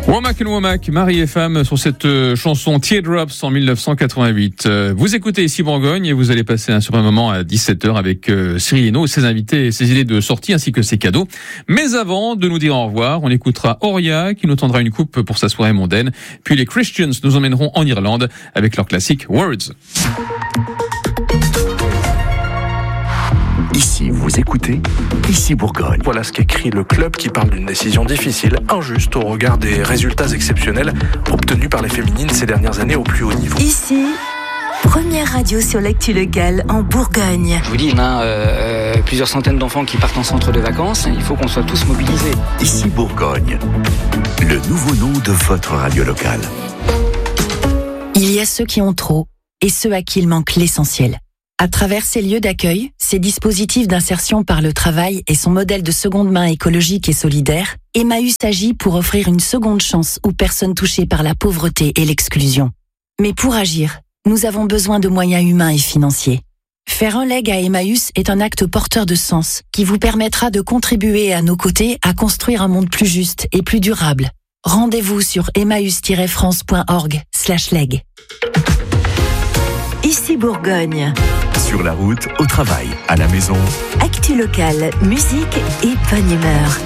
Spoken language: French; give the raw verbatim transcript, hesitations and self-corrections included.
Womack and Womack, mari et femme, sur cette euh, chanson Teardrops en dix-neuf cent quatre-vingt-huit. Euh, vous écoutez ici Bourgogne et vous allez passer un super moment à dix-sept heures avec euh, Cyril Hinault, ses invités et ses idées de sortie ainsi que ses cadeaux. Mais avant de nous dire au revoir, on écoutera Auria qui nous tendra une coupe pour sa soirée mondaine. Puis les Christians nous emmèneront en Irlande avec leur classique Words. Ici, vous écoutez, ici Bourgogne. Voilà ce qu'écrit le club qui parle d'une décision difficile, injuste au regard des résultats exceptionnels obtenus par les féminines ces dernières années au plus haut niveau. Ici, première radio sur l'actu locale en Bourgogne. Je vous dis, on a euh, plusieurs centaines d'enfants qui partent en centre de vacances. Il faut qu'on soit tous mobilisés. Ici Bourgogne, le nouveau nom de votre radio locale. Il y a ceux qui ont trop et ceux à qui il manque l'essentiel. À travers ces lieux d'accueil, ces dispositifs d'insertion par le travail et son modèle de seconde main écologique et solidaire, Emmaüs agit pour offrir une seconde chance aux personnes touchées par la pauvreté et l'exclusion. Mais pour agir, nous avons besoin de moyens humains et financiers. Faire un leg à Emmaüs est un acte porteur de sens qui vous permettra de contribuer à nos côtés à construire un monde plus juste et plus durable. Rendez-vous sur emmaüs tiret france point org slash leg. Ici Bourgogne. Sur la route, au travail, à la maison. Actu locale, musique et bonne humeur.